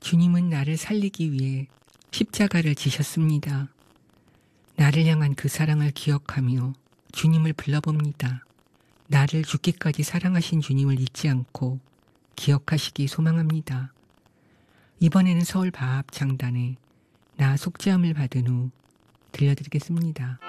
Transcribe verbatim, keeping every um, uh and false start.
주님은 나를 살리기 위해 십자가를 지셨습니다. 나를 향한 그 사랑을 기억하며 주님을 불러봅니다. 나를 죽기까지 사랑하신 주님을 잊지 않고 기억하시기 소망합니다. 이번에는 서울 바합창단의 나 속죄함을 받은 후 들려드리겠습니다.